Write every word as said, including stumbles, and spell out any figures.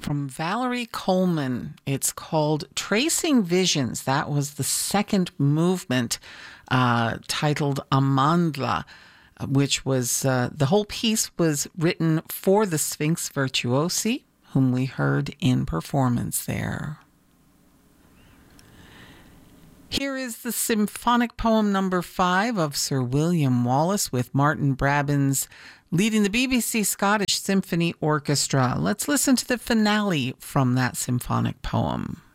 From Valerie Coleman. It's called Tracing Visions. That was the second movement, uh, titled Amandla, which was, uh, the whole piece was written for the Sphinx Virtuosi, whom we heard in performance there. Here is the symphonic poem number five of Sir William Wallace, with Martin Brabbins leading the B B C Scottish Symphony Orchestra. Let's listen to the finale from that symphonic poem.